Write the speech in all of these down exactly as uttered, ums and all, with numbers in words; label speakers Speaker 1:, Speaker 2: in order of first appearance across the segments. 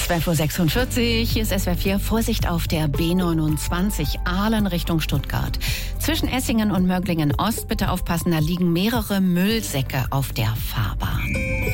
Speaker 1: zwölf Uhr sechsundvierzig, hier ist S W R vier. Vorsicht auf der B neunundzwanzig, Aalen Richtung Stuttgart. Zwischen Essingen und Möglingen Ost, bitte aufpassen, da liegen mehrere Müllsäcke auf der Fahrbahn.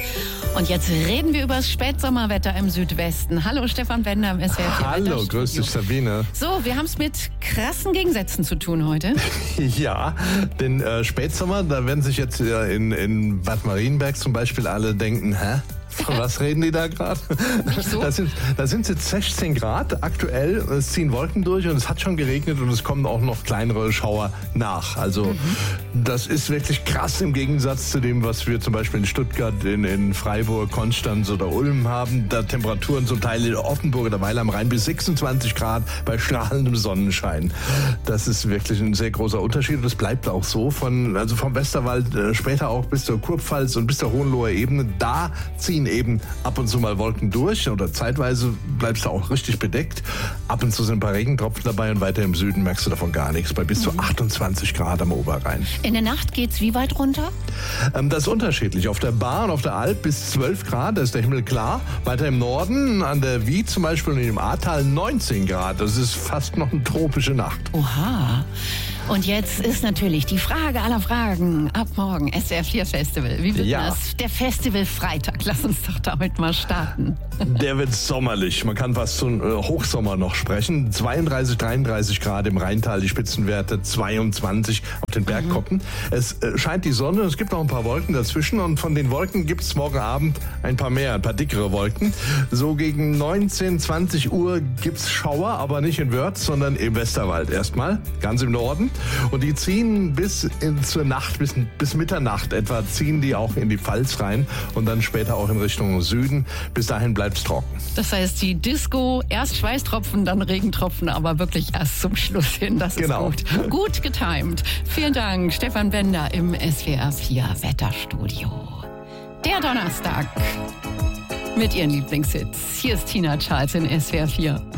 Speaker 1: Und jetzt reden wir über das Spätsommerwetter im Südwesten. Hallo, Stefan Bender im S W R vier.
Speaker 2: Hallo, grüß dich, Sabine.
Speaker 1: So, wir haben es mit krassen Gegensätzen zu tun heute.
Speaker 2: Ja, den äh, Spätsommer, da werden sich jetzt äh, in, in Bad Marienberg zum Beispiel alle denken, hä? Von was reden die da gerade?
Speaker 1: So?
Speaker 2: Da sind, da sind jetzt sechzehn Grad aktuell, es ziehen Wolken durch und es hat schon geregnet und es kommen auch noch kleinere Schauer nach. Also mhm. das ist wirklich krass im Gegensatz zu dem, was wir zum Beispiel in Stuttgart, in, in Freiburg, Konstanz oder Ulm haben. Da Temperaturen zum Teil in Offenburg oder Weil am Rhein bis sechsundzwanzig Grad bei strahlendem Sonnenschein. Das ist wirklich ein sehr großer Unterschied und das bleibt auch so. Von, also vom Westerwald äh, später auch bis zur Kurpfalz und bis zur Hohenloher Ebene. Da ziehen eben ab und zu mal Wolken durch oder zeitweise bleibst du auch richtig bedeckt. Ab und zu sind ein paar Regentropfen dabei und weiter im Süden merkst du davon gar nichts. Bei bis zu achtundzwanzig Grad am Oberrhein.
Speaker 1: In der Nacht geht's wie weit runter?
Speaker 2: Ähm, das ist unterschiedlich. Auf der Bahn, auf der Alp bis zwölf Grad, da ist der Himmel klar. Weiter im Norden, an der Wied zum Beispiel und im Ahrtal neunzehn Grad. Das ist fast noch eine tropische Nacht.
Speaker 1: Oha. Und jetzt ist natürlich die Frage aller Fragen. Ab morgen S W R vier Festival. Wie wird
Speaker 2: Ja.
Speaker 1: das? Der Festival-Freitag. Lass uns doch damit mal starten.
Speaker 2: Der wird sommerlich. Man kann fast von äh, Hochsommer noch sprechen. zweiunddreißig, dreiunddreißig Grad im Rheintal, die Spitzenwerte zweiundzwanzig auf den Bergkoppen. Mhm. Es äh, scheint die Sonne, es gibt noch ein paar Wolken dazwischen und von den Wolken gibt es morgen Abend ein paar mehr, ein paar dickere Wolken. So gegen neunzehn, zwanzig Uhr gibt es Schauer, aber nicht in Wörth, sondern im Westerwald erstmal, ganz im Norden. Und die ziehen bis in, zur Nacht, bis, bis Mitternacht etwa, ziehen die auch in die Pfalz rein und dann später auch in Richtung Süden. Bis dahin bleibt es trocken.
Speaker 1: Das heißt, die Disco, erst Schweißtropfen, dann Regentropfen, aber wirklich erst zum Schluss hin. Das ist
Speaker 2: Genau.
Speaker 1: gut. Gut getimt. Vielen Dank, Stefan Bender im S W R vier Wetterstudio. Der Donnerstag mit ihren Lieblingshits. Hier ist Tina Charles in S W R vier.